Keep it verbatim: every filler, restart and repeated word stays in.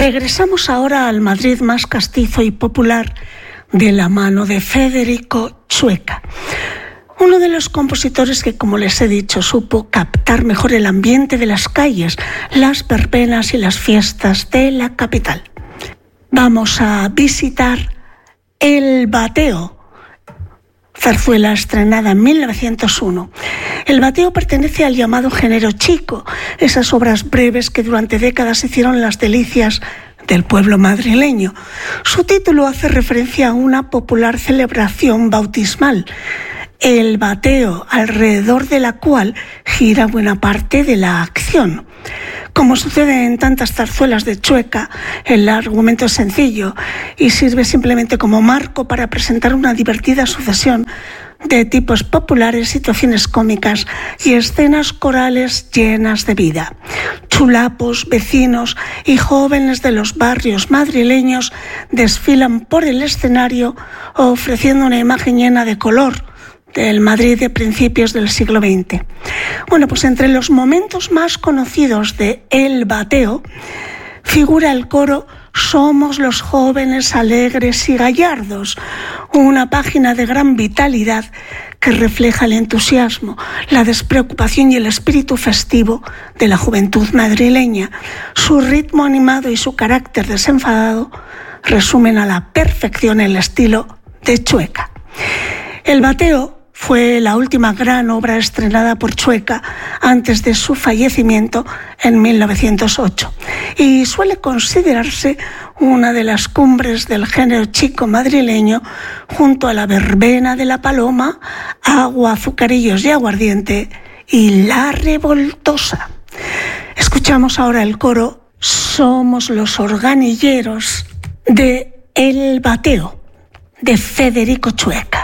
Regresamos ahora al Madrid más castizo y popular de la mano de Federico Chueca, uno de los compositores que, como les he dicho, supo captar mejor el ambiente de las calles, las verbenas y las fiestas de la capital. Vamos a visitar El Bateo, zarzuela estrenada en mil novecientos uno. El bateo pertenece al llamado género chico, esas obras breves que durante décadas hicieron las delicias del pueblo madrileño. Su título hace referencia a una popular celebración bautismal, el bateo, alrededor de la cual gira buena parte de la acción. Como sucede en tantas zarzuelas de Chueca, el argumento es sencillo y sirve simplemente como marco para presentar una divertida sucesión de tipos populares, situaciones cómicas y escenas corales llenas de vida. Chulapos, vecinos y jóvenes de los barrios madrileños desfilan por el escenario ofreciendo una imagen llena de color del Madrid de principios del siglo veinte. Bueno, pues entre los momentos más conocidos de El Bateo figura el coro Somos los jóvenes alegres y gallardos, una página de gran vitalidad que refleja el entusiasmo, la despreocupación y el espíritu festivo de la juventud madrileña. Su ritmo animado y su carácter desenfadado resumen a la perfección el estilo de Chueca. El Bateo fue la última gran obra estrenada por Chueca antes de su fallecimiento en mil novecientos ocho y suele considerarse una de las cumbres del género chico madrileño junto a la verbena de la Paloma, Agua, azucarillos y aguardiente y La Revoltosa. Escuchamos ahora el coro Somos los organilleros de El Bateo de Federico Chueca.